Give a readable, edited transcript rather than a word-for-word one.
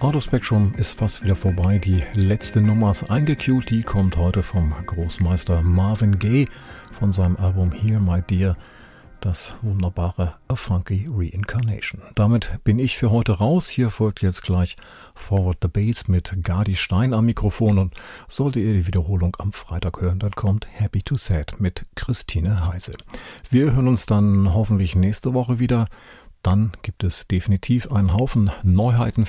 Out of Spectrum ist fast wieder vorbei. Die letzte Nummer ist eingecued. Die kommt heute vom Großmeister Marvin Gaye von seinem Album Here My Dear. Das wunderbare A Funky Reincarnation. Damit bin ich für heute raus. Hier folgt jetzt gleich Forward the Bass mit Gardi Stein am Mikrofon. Und solltet ihr die Wiederholung am Freitag hören, dann kommt Happy to Sad mit Christine Heise. Wir hören uns dann hoffentlich nächste Woche wieder. Dann gibt es definitiv einen Haufen Neuheiten